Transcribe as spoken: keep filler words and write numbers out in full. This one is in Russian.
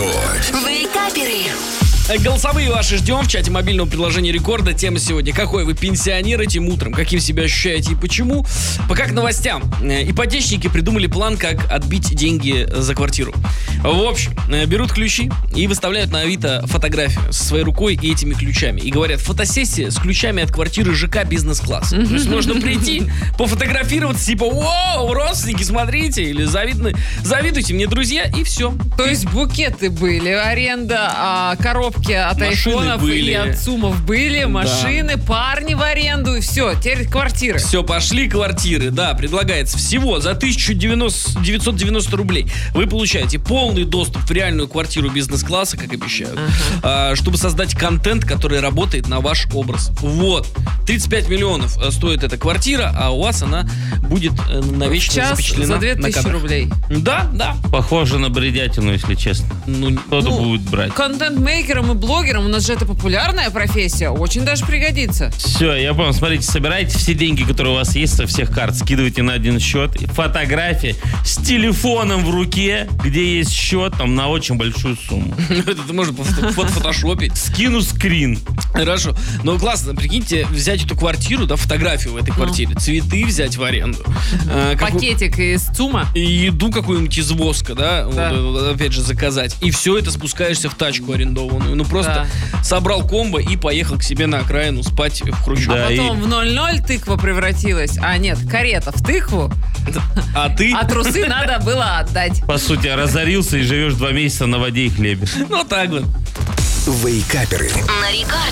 Рекорд. Вейкаперы. Голосовые ваши ждем в чате мобильного приложения Рекорда. Тема сегодня: какой вы пенсионер этим утром, каким себя ощущаете и почему. Пока к новостям. Ипотечники придумали план, как отбить деньги за квартиру. В общем, берут ключи и выставляют на Авито фотографию со своей рукой и этими ключами. И говорят: фотосессия с ключами от квартиры ЖК бизнес-класса. То есть можно прийти, пофотографироваться, типа: «Воу, родственники, смотрите!» Или завидны, «Завидуйте мне, друзья!» И все. То есть букеты были, аренда, а, коробки от Машины айфонов были. и от сумов были, машины, Да. парни в аренду, и все, теперь квартиры. Все, пошли квартиры. Да, предлагается всего за тысяча девятьсот девяносто рублей. Вы получаете полный доступ в реальную квартиру бизнес-класса, как обещают, а, чтобы создать контент, который работает на ваш образ. Вот. тридцать пять миллионов стоит эта квартира, а у вас она будет э, навечно Час запечатлена за две на тысячи кадрах. рублей. Да, да. Похоже на бредятину, если честно. Ну, Кто-то Ну, будет брать. Контент-мейкерам и блогерам, у нас же это популярная профессия, очень даже пригодится. Все, я понял. Смотрите, собирайте все деньги, которые у вас есть со всех карт, скидывайте на один счет. Фотографии с телефоном в руке, где есть счет, там, на очень большую сумму. это можно пофотошопить. Скину скрин. Хорошо. Ну, классно. Прикиньте, взять эту квартиру, да, фотографию в этой квартире, цветы взять в аренду. э, какую- Пакетик из ЦУМа. И еду какую-нибудь из воска, да, Да. Вот, э, опять же, заказать. И все это спускаешься в тачку арендованную. Ну, просто собрал комбо и поехал к себе на окраину спать в хрущевку. Да, А потом и- в ноль-ноль тыква превратилась. А нет, карета в тыкву, А ты, а трусы надо было отдать. По сути, разорился и живешь два месяца на воде и хлебе. ну, так вот. Вейкаперы. На Рекорде.